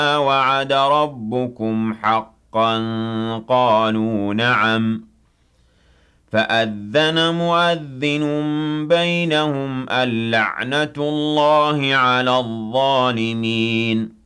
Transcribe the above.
وعد ربكم حقا قالوا نعم فأذن مؤذن بينهم اللعنة الله على الظالمين